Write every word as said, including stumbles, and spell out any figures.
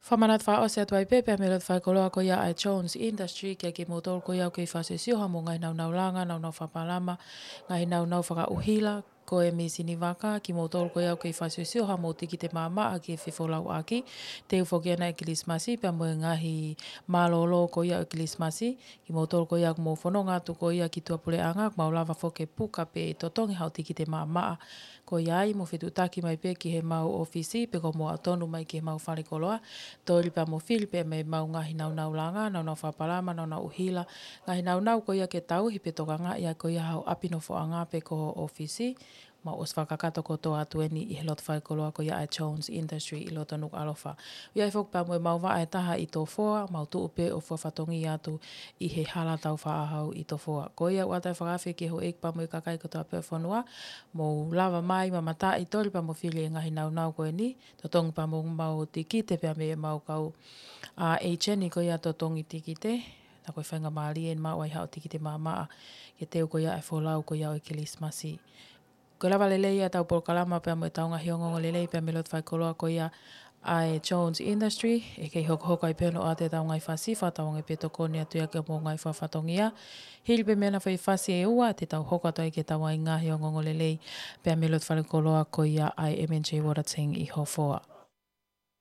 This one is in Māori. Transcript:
Whamanat wha o se atuai pepe me lat whai koloa ko ia ai Jones Industry kia ki motol ko ia ki whase sioha mo ngai nau nau langa, nau nau whapalama, ngai nau nau whaka uhila, ko e misini waka ki motol ko ia ki whase sioha mo tiki te māmaa ki e whiwholau aki, te uwhokia na e kilismasi, pia mo e ngahi malolo ko ia e kilismasi, ki motol ko ia mo whanonga tu ko ia ki tuapule anga, mau lava whoke puka pe e totongi hau tiki te māmaa, ko iai mo whitu taki mai pe ki he mau ofisi, pe ko mo atonu mai ki he mau whare koloa, tori pa mo fili pe me mau ngahi nau nau langa, nau nau whapalama, nau nau uhila, ngahi nau nau ko ia ke tau, hipe toka ngā ia ko ia hau apino fo anga pe ko ofisi, ma os whakakato ko toa tueni i he lot whai koloa ko ia ai Jones Industry i loto nuk alofa. Iai fok pa mo e mau wa e taha i tō whoa, mau tu upe o whawhatongi atu i he hala tau whaahau i tō whoa. Ko ia watai whakawhi ki ho ek pa mo i kakai ko toa pe whanua, mo lava mai ma mata i tori pa mo fili e ngahi nau nau ko e ni, to tongi pa mo mau tiki te pia me e mau kau a H N i ko ia to tongi tiki te, na koe whainga maali e mau ai hao tiki te māmaa, ke teo ko ia e wholau ko ia o e kilismasi. Ko lava lelei a tau polokalama pia mo e taunga hiongongo lelei pia me lot whai koloa ko ia ai Jones Industry, e kei hoko hoko i pēno a te tau ngai whasiwha, tau ngai peto koni atu ia ke mō ngai whawhatongia. Hili pe mena whai whasi e ua, te tau hoko atu i ke tau ai ngā hiongongo lelei, pia me lot whai koloa ko ia ai M N J Warateng i ho whoa.